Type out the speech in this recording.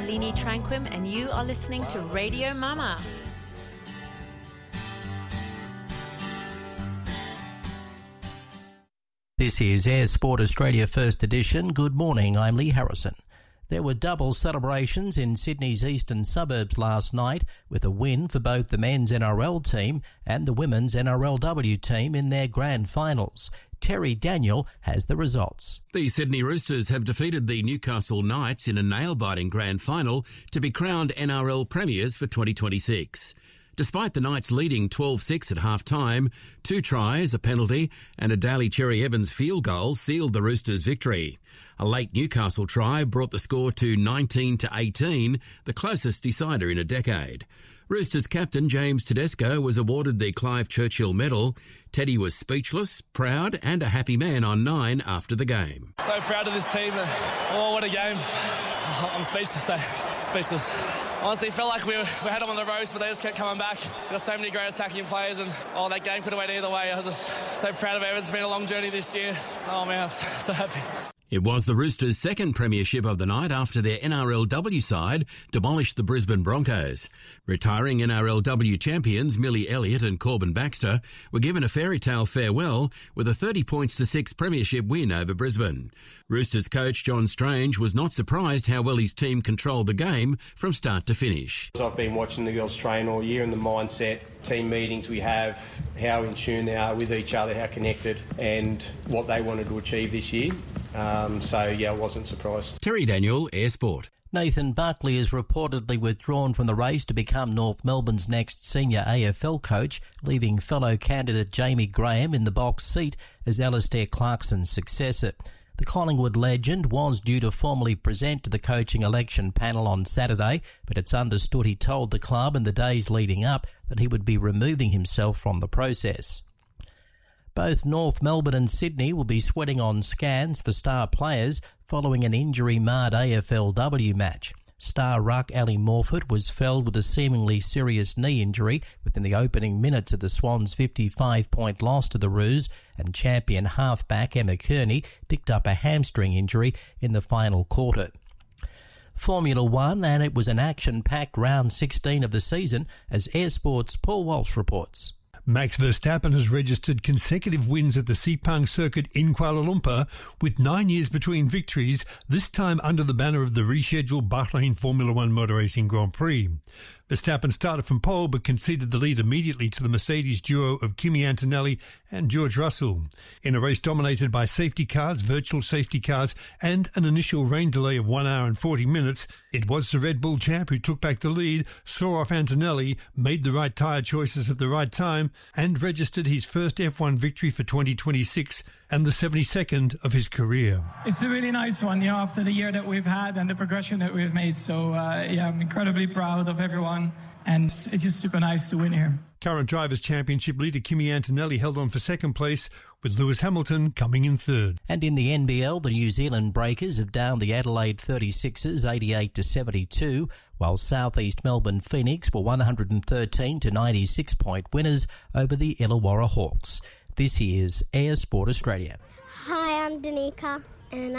Eleni Tranquim and you are listening to Radio Mama. This is Air Sport Australia First Edition. Good morning, I'm Lee Harrison. There were double celebrations in Sydney's eastern suburbs last night, with a win for both the men's NRL team and the women's NRLW team in their grand finals. Terry Daniel has the results. The Sydney Roosters have defeated the Newcastle Knights in a nail-biting grand final to be crowned NRL premiers for 2026. Despite the Knights leading 12-6 at half-time, 2 tries, a penalty and a Daly Cherry Evans field goal sealed the Roosters' victory. A late Newcastle try brought the score to 19-18, the closest decider in a decade. Roosters captain James Tedesco was awarded the Clive Churchill Medal. Teddy was speechless, proud and a happy man on 9 after the game. So proud of this team. Oh, what a game. I'm speechless. Honestly, it felt like we had them on the ropes, but they just kept coming back. We've got so many great attacking players, and that game could have went either way. I was just so proud of it. It's been a long journey this year. Oh man, I'm so happy. It was the Roosters' second premiership of the night after their NRLW side demolished the Brisbane Broncos. Retiring NRLW champions Millie Elliott and Corbin Baxter were given a fairy tale farewell with a 30-6 premiership win over Brisbane. Roosters coach John Strange was not surprised how well his team controlled the game from start to finish. I've been watching the girls train all year, and the mindset, team meetings we have, how in tune they are with each other, how connected, and what they wanted to achieve this year. I wasn't surprised. Terry Daniel, Air Sport. Nathan Buckley is reportedly withdrawn from the race to become North Melbourne's next senior AFL coach, leaving fellow candidate Jamie Graham in the box seat as Alistair Clarkson's successor. The Collingwood legend was due to formally present to the coaching election panel on Saturday, but it's understood he told the club in the days leading up that he would be removing himself from the process. Both North Melbourne and Sydney will be sweating on scans for star players following an injury-marred AFLW match. Star ruck Ali Morford was felled with a seemingly serious knee injury within the opening minutes of the Swans' 55-point loss to the Roos, and champion halfback Emma Kearney picked up a hamstring injury in the final quarter. Formula One, and it was an action-packed round 16 of the season, as Air Sport's Paul Walsh reports. Max Verstappen has registered consecutive wins at the Sepang circuit in Kuala Lumpur, with 9 years between victories, this time under the banner of the rescheduled Bahrain Formula One Motor Racing Grand Prix. Verstappen started from pole but conceded the lead immediately to the Mercedes duo of Kimi Antonelli and George Russell. In a race dominated by safety cars, virtual safety cars and an initial rain delay of 1 hour and 40 minutes, it was the Red Bull champ who took back the lead, saw off Antonelli, made the right tyre choices at the right time and registered his first F1 victory for 2026 and the 72nd of his career. It's a really nice one, after the year that we've had and the progression that we've made. So, I'm incredibly proud of everyone, and it's just super nice to win here. Current Drivers' Championship leader Kimi Antonelli held on for second place, with Lewis Hamilton coming in third. And in the NBL, the New Zealand Breakers have downed the Adelaide 36ers 88-72, while South East Melbourne Phoenix were 113 to 96-point winners over the Illawarra Hawks. This is Air Sport Australia. Hi, I'm Danica, and